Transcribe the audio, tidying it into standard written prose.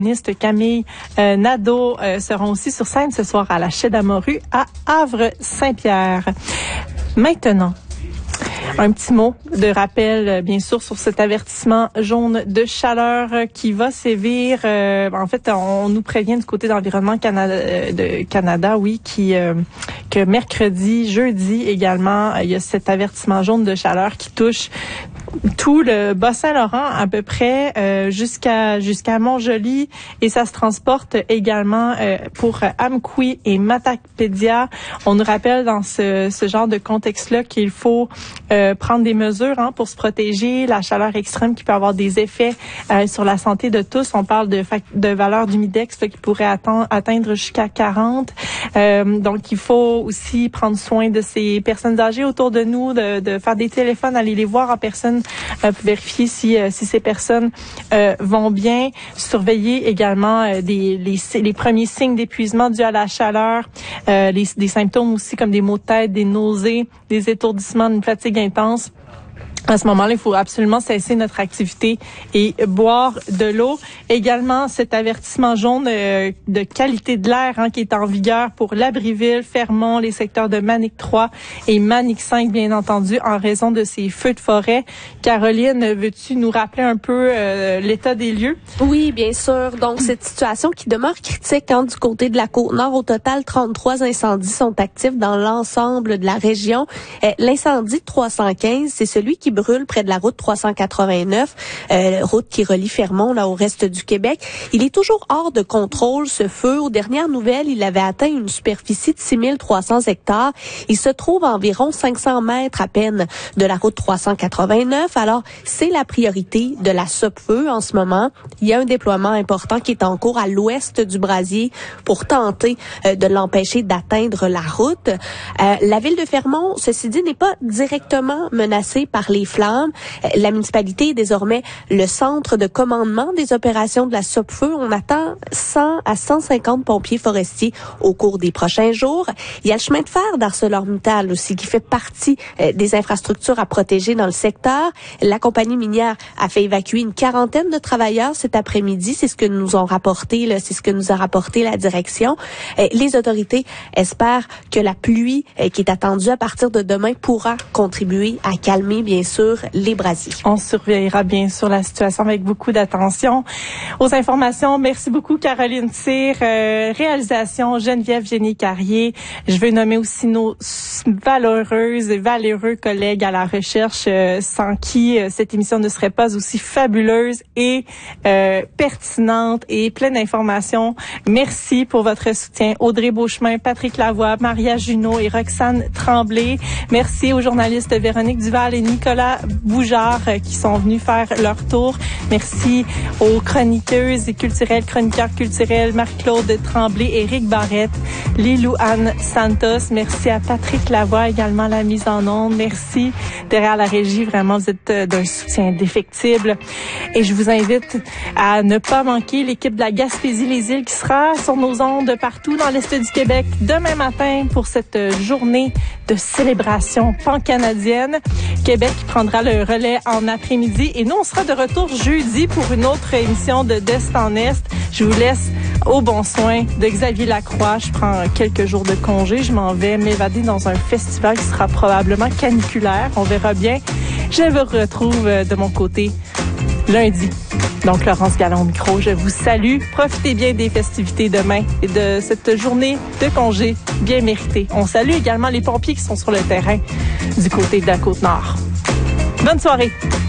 Camille Nadeau seront aussi sur scène ce soir à la Chais-d'Amorue à Havre-Saint-Pierre. Maintenant, un petit mot de rappel, bien sûr, sur cet avertissement jaune de chaleur qui va sévir. En fait, on nous prévient du côté d'Environnement Canada, que mercredi, jeudi également, il y a cet avertissement jaune de chaleur qui touche tout le Bas-Saint-Laurent à peu près jusqu'à Montjoly, et ça se transporte également pour Amqui et Matapédia. On nous rappelle dans ce genre de contexte-là qu'il faut prendre des mesures pour se protéger, la chaleur extrême qui peut avoir des effets sur la santé de tous. On parle de valeur d'humidex qui pourrait atteindre jusqu'à 40. Donc il faut aussi prendre soin de ces personnes âgées autour de nous, de faire des téléphones, aller les voir en personne, pour vérifier si ces personnes vont bien, surveiller également les premiers signes d'épuisement dû à la chaleur, des symptômes aussi comme des maux de tête, des nausées, des étourdissements, une fatigue intense. À ce moment-là, il faut absolument cesser notre activité et boire de l'eau. Également, cet avertissement jaune de qualité de l'air qui est en vigueur pour Labrie-Ville, Fermont, les secteurs de Manic 3 et Manic 5, bien entendu, en raison de ces feux de forêt. Caroline, veux-tu nous rappeler un peu l'état des lieux? Oui, bien sûr. Donc, cette situation qui demeure critique du côté de la Côte-Nord. Au total, 33 incendies sont actifs dans l'ensemble de la région. L'incendie de 315, c'est celui qui brûle près de la route 389, route qui relie Fermont au reste du Québec. Il est toujours hors de contrôle, ce feu. Aux dernières nouvelles, il avait atteint une superficie de 6300 hectares. Il se trouve à environ 500 mètres à peine de la route 389. Alors, c'est la priorité de la SOPFEU en ce moment. Il y a un déploiement important qui est en cours à l'ouest du brasier pour tenter de l'empêcher d'atteindre la route. La ville de Fermont, ceci dit, n'est pas directement menacée par les flammes. La municipalité est désormais le centre de commandement des opérations de la SOPFEU. On attend 100 à 150 pompiers forestiers au cours des prochains jours. Il y a le chemin de fer d'ArcelorMittal aussi qui fait partie des infrastructures à protéger dans le secteur. La compagnie minière a fait évacuer une quarantaine de travailleurs cet après-midi. C'est ce que nous ont rapporté, c'est ce que nous a rapporté la direction. Les autorités espèrent que la pluie qui est attendue à partir de demain pourra contribuer à calmer, bien sûr, les brasiers. On surveillera bien sûr la situation avec beaucoup d'attention. Aux informations, merci beaucoup Caroline Cyr. Réalisation Geneviève Génie-Carrier. Je veux nommer aussi nos valeureuses et valeureux collègues à la recherche, sans qui cette émission ne serait pas aussi fabuleuse et pertinente et pleine d'informations. Merci pour votre soutien. Audrey Beauchemin, Patrick Lavoie, Maria Junot et Roxane Tremblay. Merci aux journalistes Véronique Duval et Nicolas Boujard qui sont venus faire leur tour. Merci aux chroniqueuses et chroniqueurs culturels Marc-Claude Tremblay, Éric Barrette, Lilou-Anne Santos. Merci à Patrick Lavoie également à la mise en onde. Merci derrière la régie. Vraiment, vous êtes d'un soutien indéfectible. Et je vous invite à ne pas manquer l'équipe de la Gaspésie-les-Îles qui sera sur nos ondes partout dans l'Est du Québec demain matin pour cette journée de célébration pan-canadienne. Québec prendra le relais en après-midi et nous, on sera de retour jeudi pour une autre émission de d'Est en Est. Je vous laisse au bon soin de Xavier Lacroix. Je prends quelques jours de congé. Je m'en vais m'évader dans un festival qui sera probablement caniculaire. On verra bien. Je vous retrouve de mon côté lundi. Donc, Laurence Gallon au micro, je vous salue. Profitez bien des festivités demain et de cette journée de congé bien méritée. On salue également les pompiers qui sont sur le terrain du côté de la Côte-Nord. Bonne soirée.